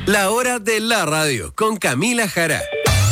La hora de la radio con Camila Jara.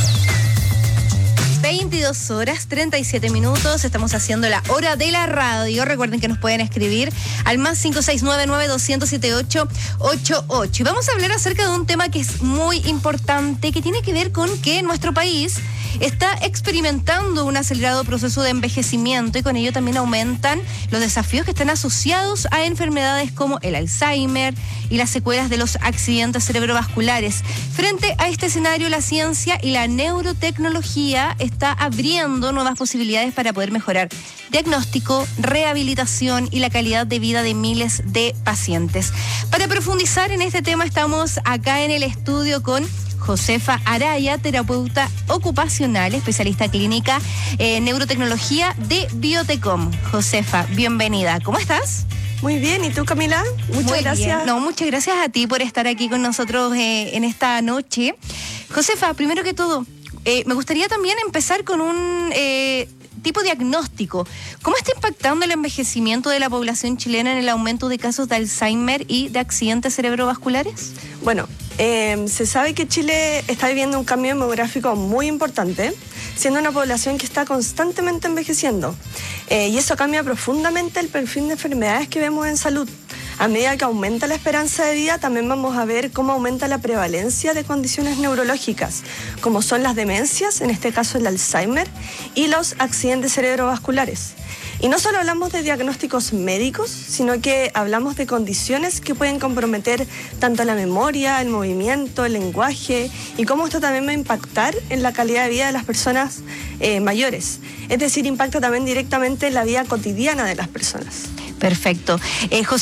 22 horas 37 minutos, estamos haciendo la hora de la radio. Recuerden que nos pueden escribir al más 569-900-7888. Y vamos a hablar acerca de un tema que es muy importante, que tiene que ver con que nuestro país está experimentando un acelerado proceso de envejecimiento y con ello también aumentan los desafíos que están asociados a enfermedades como el Alzheimer y las secuelas de los accidentes cerebrovasculares. Frente a este escenario, la ciencia y la neurotecnología está abriendo nuevas posibilidades para poder mejorar diagnóstico, rehabilitación y la calidad de vida de miles de pacientes. Para profundizar en este tema, estamos acá en el estudio con Josefa Araya, terapeuta ocupacional, especialista clínica en neurotecnología de Biotecom. Josefa, bienvenida. ¿Cómo estás? Muy bien, ¿y tú, Camila? Muchas gracias. No, muchas gracias a ti por estar aquí con nosotros en esta noche. Josefa, primero que todo, me gustaría también empezar con un tipo diagnóstico. ¿Cómo está impactando el envejecimiento de la población chilena en el aumento de casos de Alzheimer y de accidentes cerebrovasculares? Bueno, se sabe que Chile está viviendo un cambio demográfico muy importante, siendo una población que está constantemente envejeciendo. Y eso cambia profundamente el perfil de enfermedades que vemos en salud. A medida que aumenta la esperanza de vida, también vamos a ver cómo aumenta la prevalencia de condiciones neurológicas, como son las demencias, en este caso el Alzheimer, y los accidentes cerebrovasculares. Y no solo hablamos de diagnósticos médicos, sino que hablamos de condiciones que pueden comprometer tanto la memoria, el movimiento, el lenguaje, y cómo esto también va a impactar en la calidad de vida de las personas mayores. Es decir, impacta también directamente en la vida cotidiana de las personas. Perfecto. José,